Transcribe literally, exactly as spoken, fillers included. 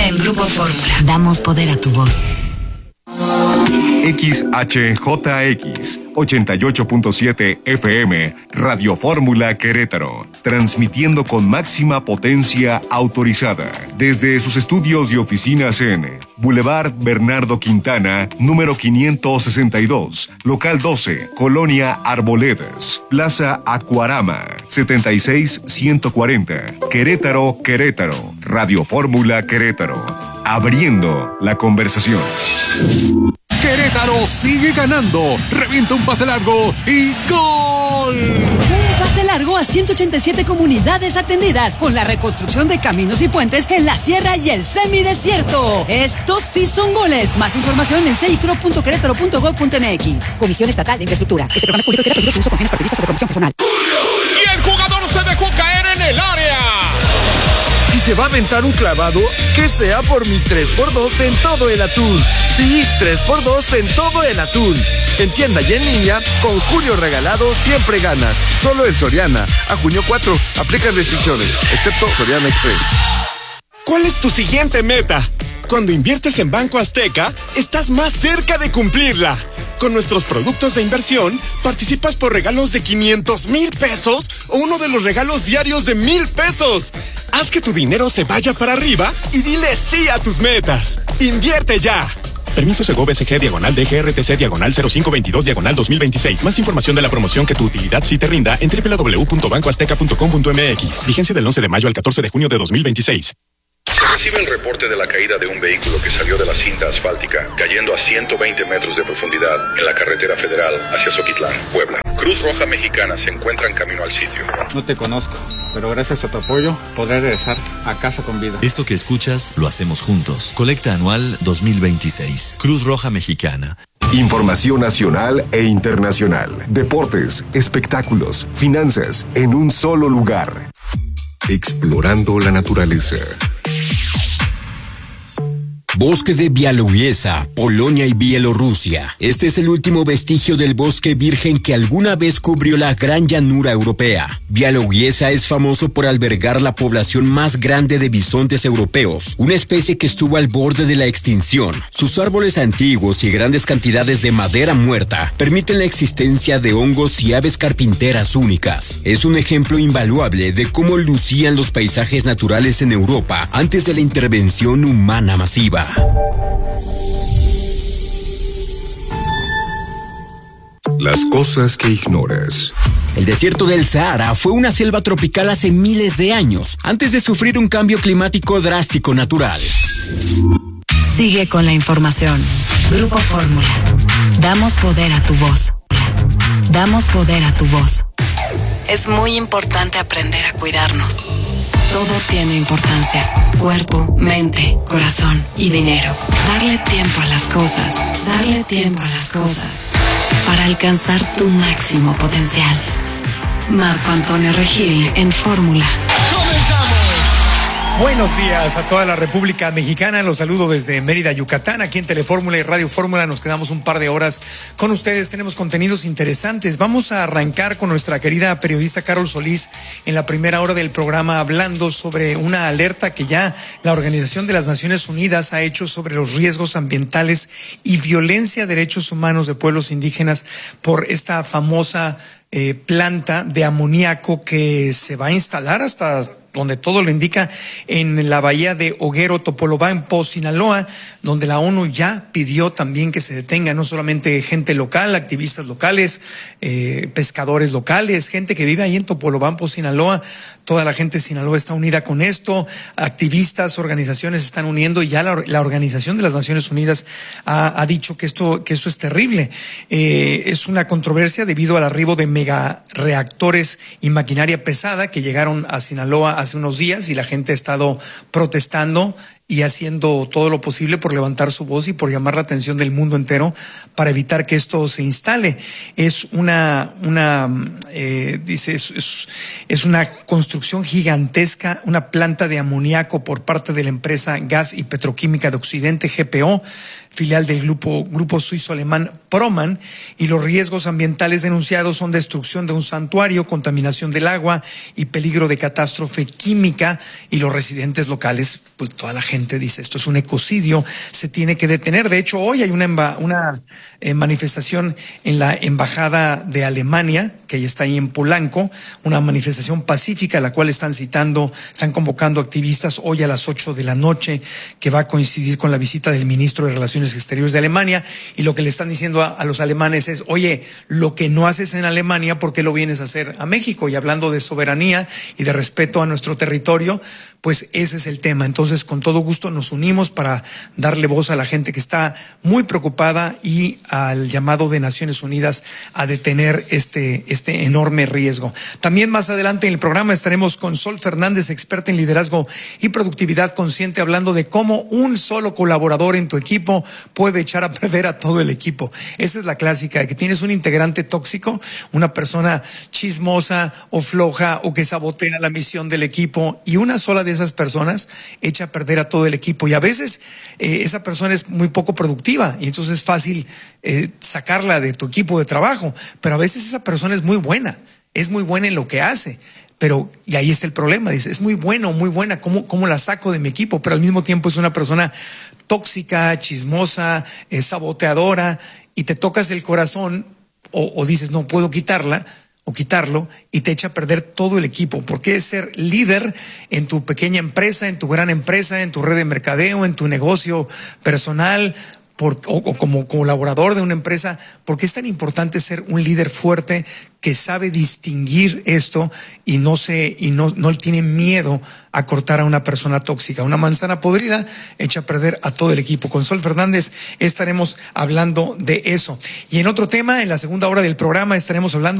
En Grupo Fórmula, damos poder a tu voz. X H J X ochenta y ocho punto siete F M, Radio Fórmula Querétaro, transmitiendo con máxima potencia autorizada desde sus estudios y oficinas en Boulevard Bernardo Quintana, número quinientos sesenta y dos, local doce, Colonia Arboledas, Plaza Acuarama, setenta y seis ciento cuarenta, Querétaro, Querétaro, Radio Fórmula Querétaro, abriendo la conversación. Querétaro sigue ganando, revienta un pase largo y ¡gol! Un pase largo a ciento ochenta y siete comunidades atendidas con la reconstrucción de caminos y puentes en la sierra y el semidesierto. Estos sí son goles. Más información en ceicro punto querétaro punto gob punto m x. Comisión Estatal de Infraestructura. Este programa es público y queda prohibido su uso con fines partidistas o de promoción personal. Y el jugador se dejó caer en el área. Si se va a aventar un clavado, que sea por mi tres por dos en todo el atún. Sí, tres por dos en todo el atún. En tienda y en línea, con Julio Regalado siempre ganas. Solo en Soriana. A junio cuatro, aplican restricciones, excepto Soriana Express. ¿Cuál es tu siguiente meta? Cuando inviertes en Banco Azteca, estás más cerca de cumplirla. Con nuestros productos de inversión, participas por regalos de quinientos mil pesos o uno de los regalos diarios de mil pesos. Haz que tu dinero se vaya para arriba y dile sí a tus metas. ¡Invierte ya! Permiso Segov S G diagonal D G R T C diagonal cero cinco veintidós diagonal dos mil veintiséis. Más información de la promoción que tu utilidad sí te rinda en doble u doble u doble u punto banco azteca punto com punto m x. Vigencia del once de mayo al catorce de junio de dos mil veintiséis. Se recibe el reporte de la caída de un vehículo que salió de la cinta asfáltica, cayendo a ciento veinte metros de profundidad en la carretera federal hacia Zoquitlán, Puebla. Cruz Roja Mexicana se encuentra en camino al sitio. No te conozco, pero gracias a tu apoyo podré regresar a casa con vida. Esto que escuchas lo hacemos juntos. Colecta anual dos mil veintiséis. Cruz Roja Mexicana. Información nacional e internacional. Deportes, espectáculos, finanzas, en un solo lugar. Explorando la naturaleza. Bosque de Białowieża, Polonia y Bielorrusia. Este es el último vestigio del bosque virgen que alguna vez cubrió la gran llanura europea. Białowieża es famoso por albergar la población más grande de bisontes europeos, una especie que estuvo al borde de la extinción. Sus árboles antiguos y grandes cantidades de madera muerta permiten la existencia de hongos y aves carpinteras únicas. Es un ejemplo invaluable de cómo lucían los paisajes naturales en Europa antes de la intervención humana masiva. Las cosas que ignoras. El desierto del Sahara fue una selva tropical hace miles de años, antes de sufrir un cambio climático drástico natural. Sigue con la información. Grupo Fórmula. Damos poder a tu voz. Damos poder a tu voz. Es muy importante aprender a cuidarnos. Todo tiene importancia. Cuerpo, mente, corazón y dinero. Darle tiempo a las cosas. Darle tiempo a las cosas. Para alcanzar tu máximo potencial. Marco Antonio Regil en Fórmula. ¡Comenzamos! Buenos días a toda la República Mexicana. Los saludo desde Mérida, Yucatán. Aquí en Telefórmula y Radio Fórmula nos quedamos un par de horas con ustedes. Tenemos contenidos interesantes. Vamos a arrancar con nuestra querida periodista Carol Solís en la primera hora del programa, hablando sobre una alerta que ya la Organización de las Naciones Unidas ha hecho sobre los riesgos ambientales y violencia a derechos humanos de pueblos indígenas por esta famosa eh, planta de amoníaco que se va a instalar hasta donde todo lo indica, en la bahía de Oguero, Topolobampo, Sinaloa, donde la ONU ya pidió también que se detenga no solamente gente local, activistas locales, eh, pescadores locales, gente que vive ahí en Topolobampo, Sinaloa. Toda la gente de Sinaloa está unida con esto, activistas, organizaciones se están uniendo y ya la, la Organización de las Naciones Unidas ha, ha dicho que esto, que esto es terrible. Eh, es una controversia debido al arribo de megareactores y maquinaria pesada que llegaron a Sinaloa hace unos días y la gente ha estado protestando y haciendo todo lo posible por levantar su voz y por llamar la atención del mundo entero para evitar que esto se instale. Es una, una eh, dice, es, es, es una construcción gigantesca, una planta de amoníaco por parte de la empresa Gas y Petroquímica de Occidente, G P O, filial del grupo, grupo suizo-alemán Proman, y los riesgos ambientales denunciados son destrucción de un santuario, contaminación del agua y peligro de catástrofe química, y los residentes locales pues toda la gente dice, esto es un ecocidio, se tiene que detener. De hecho, hoy hay una, una eh, manifestación en la Embajada de Alemania, que ya está ahí en Polanco, una manifestación pacífica, la cual están citando, están convocando activistas hoy a las ocho de la noche, que va a coincidir con la visita del ministro de Relaciones Exteriores de Alemania, y lo que le están diciendo a, a los alemanes es, oye, lo que no haces en Alemania, ¿por qué lo vienes a hacer a México? Y hablando de soberanía y de respeto a nuestro territorio, pues ese es el tema. Entonces, con todo gusto nos unimos para darle voz a la gente que está muy preocupada y al llamado de Naciones Unidas a detener este, este enorme riesgo. También más adelante en el programa estaremos con Sol Fernández, experta en liderazgo y productividad consciente, hablando de cómo un solo colaborador en tu equipo puede echar a perder a todo el equipo. Esa es la clásica, de que tienes un integrante tóxico, una persona chismosa o floja o que sabotea la misión del equipo, y una sola de esas personas echa a perder a todo el equipo, y a veces eh, esa persona es muy poco productiva y entonces es fácil eh, sacarla de tu equipo de trabajo, pero a veces esa persona es muy buena, es muy buena en lo que hace, pero, y ahí está el problema, dice, es muy bueno, muy buena, ¿cómo, cómo la saco de mi equipo? Pero al mismo tiempo es una persona tóxica, chismosa, eh, saboteadora, y te tocas el corazón o, o dices, no puedo quitarla, o quitarlo, y te echa a perder todo el equipo. Porque es ser líder en tu pequeña empresa, en tu gran empresa, en tu red de mercadeo, en tu negocio personal, por, o, o como colaborador de una empresa. ¿Por qué es tan importante ser un líder fuerte que sabe distinguir esto y no se y no, no tiene miedo a cortar a una persona tóxica? Una manzana podrida echa a perder a todo el equipo. Con Sol Fernández estaremos hablando de eso. Y en otro tema, en la segunda hora del programa, estaremos hablando